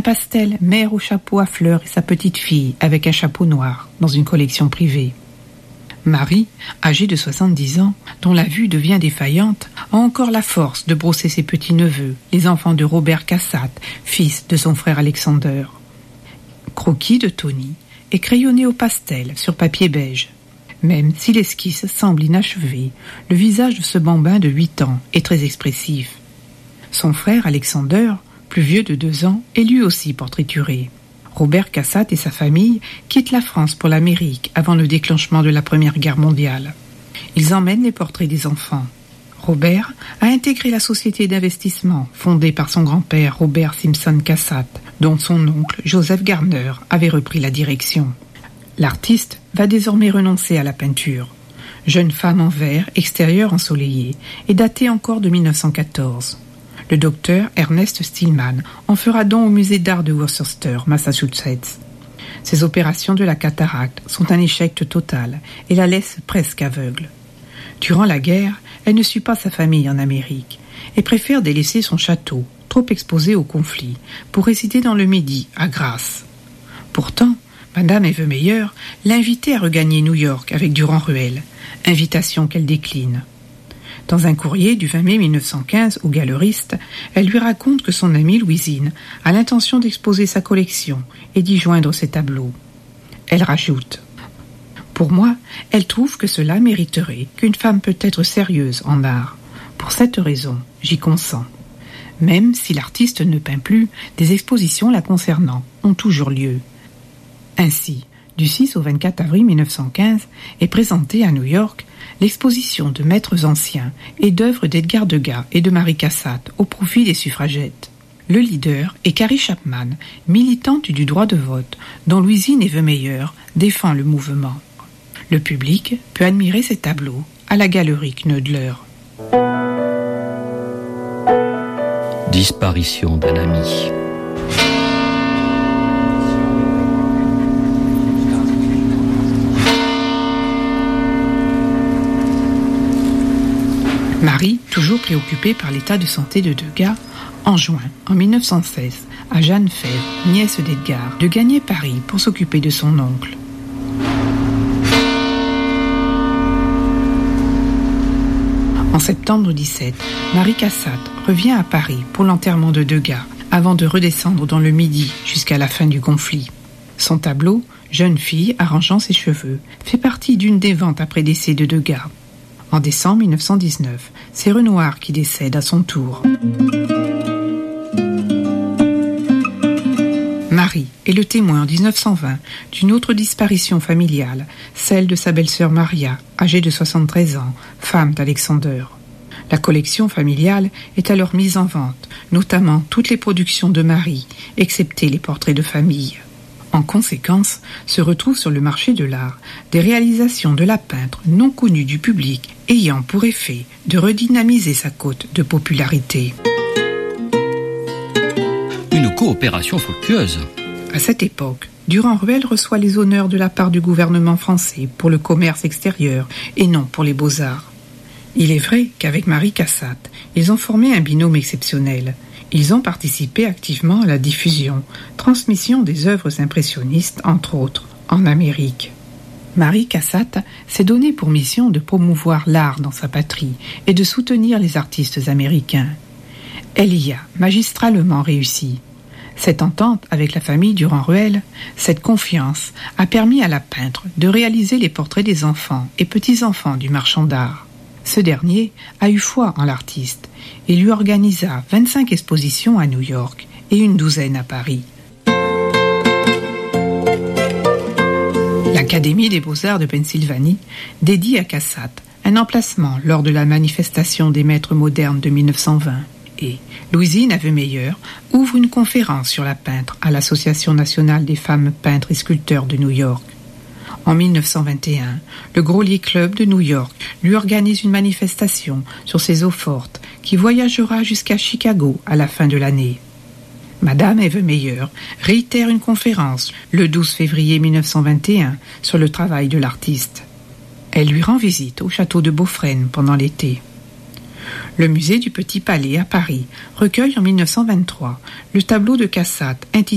pastel Mère au chapeau à fleurs et sa petite fille avec un chapeau noir dans une collection privée. Marie, âgée de 70 ans, dont la vue devient défaillante, a encore la force de brosser ses petits-neveux, les enfants de Robert Cassatt, fils de son frère Alexander. Croquis de Tony est crayonné au pastel sur papier beige. Même si l'esquisse semble inachevée, le visage de ce bambin de 8 ans est très expressif. Son frère Alexander, plus vieux de 2 ans, est lui aussi portraituré. Robert Cassatt et sa famille quittent la France pour l'Amérique avant le déclenchement de la Première Guerre mondiale. Ils emmènent les portraits des enfants. Robert a intégré la société d'investissement fondée par son grand-père Robert Simpson Cassatt, dont son oncle Joseph Garner avait repris la direction. L'artiste va désormais renoncer à la peinture. Jeune femme en verre, extérieur ensoleillé, est datée encore de 1914. Le docteur Ernest Stillman en fera don au musée d'art de Worcester, Massachusetts. Ses opérations de la cataracte sont un échec total et la laissent presque aveugle. Durant la guerre, elle ne suit pas sa famille en Amérique et préfère délaisser son château, trop exposé au conflit, pour résider dans le Midi, à Grasse. Pourtant, Madame Evermeyer l'invitait à regagner New York avec Durand-Ruel, invitation qu'elle décline. Dans un courrier du 20 mai 1915 au galeriste, elle lui raconte que son amie Louisine a l'intention d'exposer sa collection et d'y joindre ses tableaux. Elle rajoute « Pour moi, elle trouve que cela mériterait qu'une femme peut être sérieuse en art. Pour cette raison, j'y consens. » Même si l'artiste ne peint plus, des expositions la concernant ont toujours lieu. Ainsi, du 6 au 24 avril 1915 est présentée à New York l'exposition de maîtres anciens et d'œuvres d'Edgar Degas et de Marie Cassatt au profit des suffragettes. Le leader est Carrie Chapman, militante du droit de vote, dont Louisine Evermeyer défend le mouvement. Le public peut admirer ces tableaux à la galerie Knoedler. Disparition d'un ami. Marie, toujours préoccupée par l'état de santé de Degas, enjoint en 1916 à Jeanne Fèvre, nièce d'Edgar, de gagner Paris pour s'occuper de son oncle. En septembre 17, Marie Cassatt revient à Paris pour l'enterrement de Degas, avant de redescendre dans le Midi jusqu'à la fin du conflit. Son tableau, Jeune fille arrangeant ses cheveux, fait partie d'une des ventes après décès de Degas. En décembre 1919, c'est Renoir qui décède à son tour. Marie est le témoin en 1920 d'une autre disparition familiale, celle de sa belle-sœur Maria, âgée de 73 ans, femme d'Alexander. La collection familiale est alors mise en vente, notamment toutes les productions de Marie, excepté les portraits de famille. En conséquence, se retrouvent sur le marché de l'art des réalisations de la peintre non connue du public ayant pour effet de redynamiser sa cote de popularité. Une coopération fructueuse. À cette époque, Durand-Ruel reçoit les honneurs de la part du gouvernement français pour le commerce extérieur et non pour les beaux-arts. Il est vrai qu'avec Marie Cassatt, ils ont formé un binôme exceptionnel. Ils ont participé activement à la diffusion, transmission des œuvres impressionnistes, entre autres, en Amérique. Marie Cassatt s'est donné pour mission de promouvoir l'art dans sa patrie et de soutenir les artistes américains. Elle y a magistralement réussi. Cette entente avec la famille Durand-Ruel, cette confiance, a permis à la peintre de réaliser les portraits des enfants et petits-enfants du marchand d'art. Ce dernier a eu foi en l'artiste et lui organisa 25 expositions à New York et une douzaine à Paris. L'Académie des Beaux-Arts de Pennsylvanie dédie à Cassatt un emplacement lors de la manifestation des maîtres modernes de 1920 et Louisine Evermeyer ouvre une conférence sur la peintre à l'Association nationale des femmes peintres et sculpteurs de New York. En 1921, le Grolier Club de New York lui organise une manifestation sur ses eaux fortes qui voyagera jusqu'à Chicago à la fin de l'année. Madame Evermeyer réitère une conférence le 12 février 1921 sur le travail de l'artiste. Elle lui rend visite au château de Beaufresne pendant l'été. Le musée du Petit Palais à Paris recueille en 1923 le tableau de Cassatt intitulé